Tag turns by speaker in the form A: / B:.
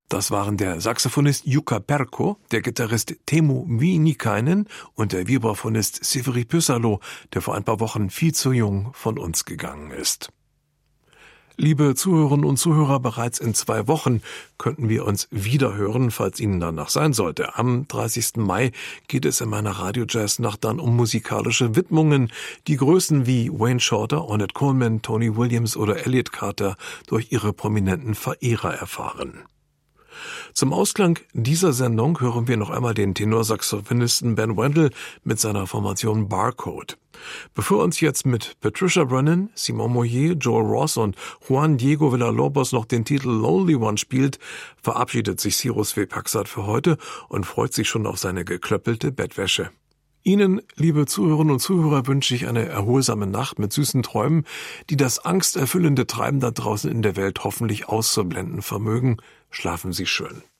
A: Das waren der Saxophonist Jukka Perko, der Gitarrist Teemu Viinikainen und der Vibraphonist Severi Pysalo, der vor ein paar Wochen viel zu jung von uns gegangen ist. Liebe Zuhörerinnen und Zuhörer, bereits in 2 Wochen könnten wir uns wieder hören, falls Ihnen danach sein sollte. Am 30. Mai geht es in meiner Radio-Jazz-Nacht dann um musikalische Widmungen, die Größen wie Wayne Shorter, Ornette Coleman, Tony Williams oder Elliott Carter durch ihre prominenten Verehrer erfahren. Zum Ausklang dieser Sendung hören wir noch einmal den Tenorsaxophonisten Ben Wendell mit seiner Formation Barcode. Bevor uns jetzt mit Patricia Brennan, Simon Moyer, Joel Ross und Juan Diego Villalobos noch den Titel Lonely One spielt, verabschiedet sich Cyrus W. Paxat für heute und freut sich schon auf seine geklöppelte Bettwäsche. Ihnen, liebe Zuhörerinnen und Zuhörer, wünsche ich eine erholsame Nacht mit süßen Träumen, die das angsterfüllende Treiben da draußen in der Welt hoffentlich auszublenden vermögen. Schlafen Sie schön.